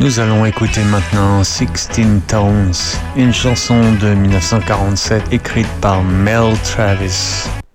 Nous allons écouter maintenant 16 Tones, une chanson de 1947 écrite par Mel Travis.